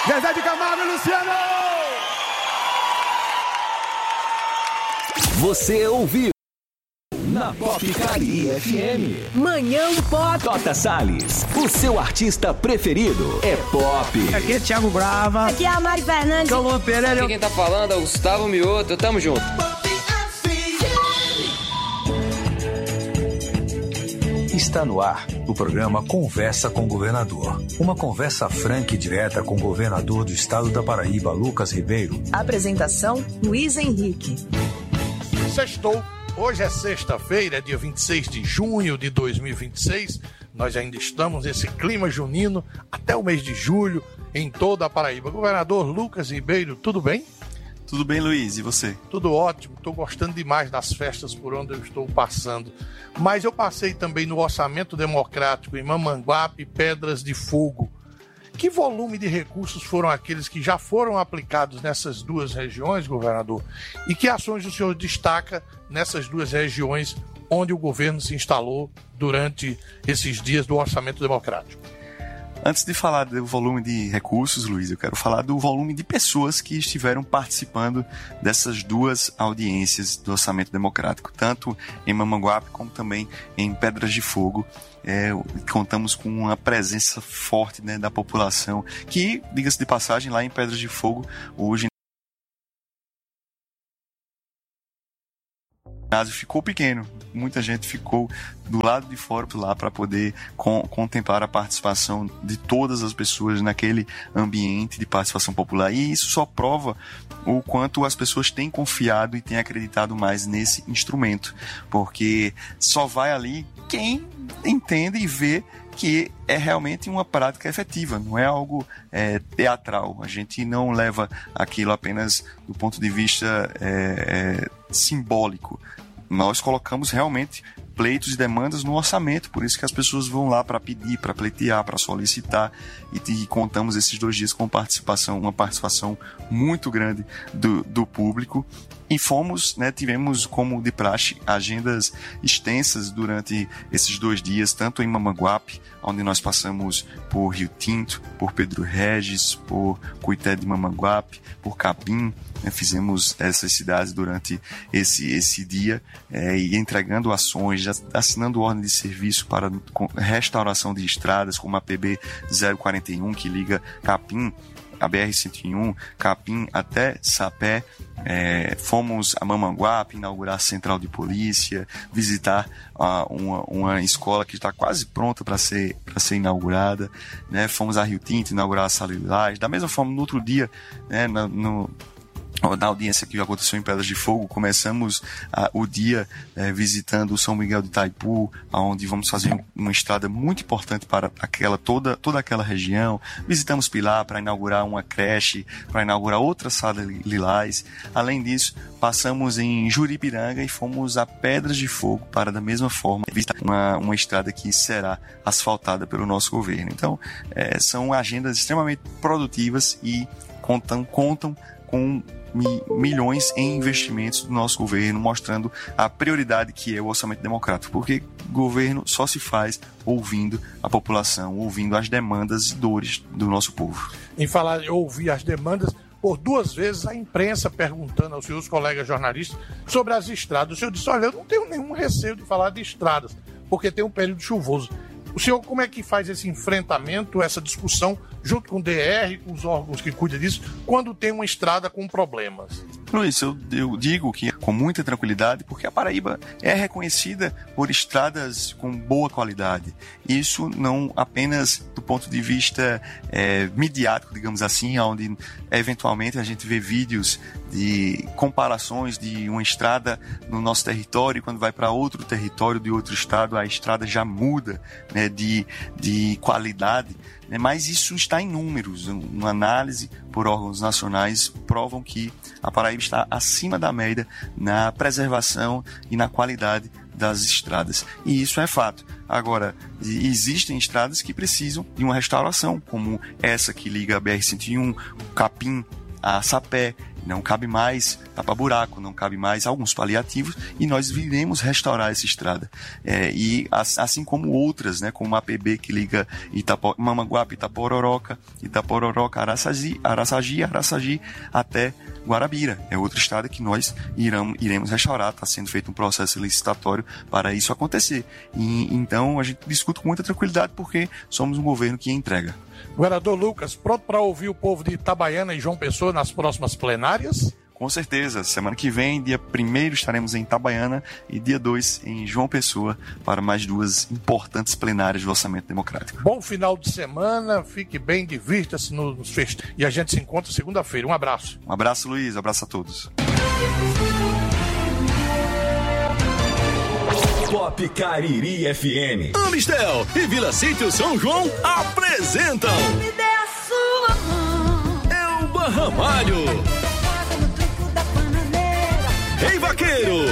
Zezé de Camargo e Luciano! Você ouviu na Pop Cari FM. Manhã Pop. Tota Salles, o seu artista preferido é pop. Aqui é Thiago Brava. Aqui é a Mari Fernandes. Aqui é o Luan Pereira. Aqui quem tá falando é o Gustavo Mioto. Tamo junto. Está no ar o programa Conversa com o Governador. Uma conversa franca e direta com o governador do estado da Paraíba, Lucas Ribeiro. Apresentação, Luiz Henrique. Sextou. Hoje é sexta-feira, dia 26 de junho de 2026. Nós ainda estamos nesse clima junino até o mês de julho em toda a Paraíba. Governador Lucas Ribeiro, tudo bem? Tudo bem, Luiz, e você? Tudo ótimo, estou gostando demais das festas por onde eu estou passando. Mas eu passei também no Orçamento Democrático em Mamanguape e Pedras de Fogo. Que volume de recursos foram aqueles que já foram aplicados nessas duas regiões, governador? E que ações o senhor destaca nessas duas regiões onde o governo se instalou durante esses dias do Orçamento Democrático? Antes de falar do volume de recursos, Luiz, eu quero falar do volume de pessoas que estiveram participando dessas duas audiências do Orçamento Democrático, tanto em Mamanguape como também em Pedras de Fogo. Contamos com uma presença forte, né, da população, que, diga-se de passagem, lá em Pedras de Fogo, hoje o ginásio ficou pequeno, muita gente ficou do lado de fora lá para poder contemplar a participação de todas as pessoas naquele ambiente de participação popular, e isso só prova o quanto as pessoas têm confiado e têm acreditado mais nesse instrumento, porque só vai ali quem entende e vê que é realmente uma prática efetiva, não é algo teatral. A gente não leva aquilo apenas do ponto de vista simbólico. Nós colocamos realmente pleitos e demandas no orçamento, por isso que as pessoas vão lá para pedir, para pleitear, para solicitar, e contamos esses 2 dias com uma participação muito grande do público. E tivemos como de praxe agendas extensas durante esses 2 dias, tanto em Mamanguape, onde nós passamos por Rio Tinto, por Pedro Regis, por Cuité de Mamanguape, por Capim, né? Fizemos essas cidades durante esse dia, e entregando ações, assinando ordem de serviço para restauração de estradas, como a PB 041, que liga Capim, a BR-101, Capim até Sapé. Fomos a Mamanguape inaugurar a central de polícia, visitar uma escola que está quase pronta para ser inaugurada, né? Fomos a Rio Tinto inaugurar a Sala Lilás. Da mesma forma, no outro dia, né, na audiência que aconteceu em Pedras de Fogo, começamos o dia visitando o São Miguel de Itaipu, onde vamos fazer uma estrada muito importante para toda aquela região. Visitamos Pilar para inaugurar uma creche, para inaugurar outra Sala Lilás. Além disso, passamos em Juripiranga e fomos a Pedras de Fogo para, da mesma forma, visitar uma estrada que será asfaltada pelo nosso governo. Então, são agendas extremamente produtivas e contam com milhões em investimentos do nosso governo, mostrando a prioridade que é o orçamento democrático, porque governo só se faz ouvindo a população, ouvindo as demandas e dores do nosso povo. Em falar de ouvir as demandas, por 2 vezes a imprensa perguntando aos seus colegas jornalistas sobre as estradas. O senhor disse: olha, eu não tenho nenhum receio de falar de estradas, porque tem um período chuvoso. O senhor, como é que faz esse enfrentamento, essa discussão, junto com o DR, com os órgãos que cuidam disso, quando tem uma estrada com problemas? Luiz, eu digo que com muita tranquilidade, porque a Paraíba é reconhecida por estradas com boa qualidade. Isso não apenas do ponto de vista midiático, digamos assim, onde eventualmente a gente vê vídeos de comparações de uma estrada no nosso território, e quando vai para outro território de outro estado, a estrada já muda, né, de qualidade. Mas isso está em números. Uma análise por órgãos nacionais provam que a Paraíba está acima da média na preservação e na qualidade das estradas. E isso é fato. Agora, existem estradas que precisam de uma restauração, como essa que liga a BR-101, Capim a Sapé, Não cabe mais tapa-buraco, não cabe mais alguns paliativos e nós viremos restaurar essa estrada. E assim como outras, né, como a APB que liga Mamanguape, Itapororoca, Araçagi até Guarabira. É outra estrada que nós iremos restaurar. Está sendo feito um processo licitatório para isso acontecer. E então a gente discute com muita tranquilidade porque somos um governo que entrega. Governador Lucas, pronto para ouvir o povo de Itabaiana e João Pessoa nas próximas plenárias? Com certeza. Semana que vem, dia 1º, estaremos em Itabaiana e dia 2 em João Pessoa para mais 2 importantes plenárias do Orçamento Democrático. Bom final de semana, fique bem, divirta-se nos festivos. E a gente se encontra segunda-feira. Um abraço. Um abraço, Luiz. Um abraço a todos. Pop Cariri FM. Amistel e Vila Sítio São João apresentam Me dê a sua mão. Elba Ramalho. Ei, vaqueiro!